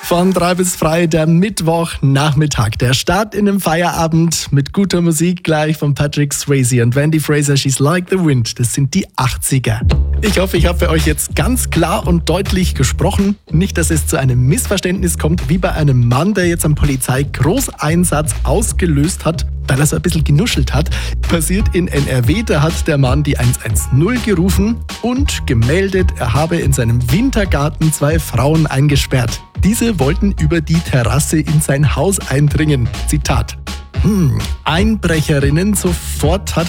Von 3 bis frei, der Mittwochnachmittag. Der Start in den Feierabend mit guter Musik gleich von Patrick Swayze und Wendy Fraser, She's Like the Wind. Das sind die 80er. Ich hoffe, ich habe für euch jetzt ganz klar und deutlich gesprochen. Nicht, dass es zu einem Missverständnis kommt, wie bei einem Mann, der jetzt am Polizeigroßeinsatz ausgelöst hat, weil er so ein bisschen genuschelt hat. Passiert in NRW, da hat der Mann die 110 gerufen und gemeldet, er habe in seinem Wintergarten 2 Frauen eingesperrt. Diese wollten über die Terrasse in sein Haus eindringen. Zitat. Einbrecherinnen sofort hat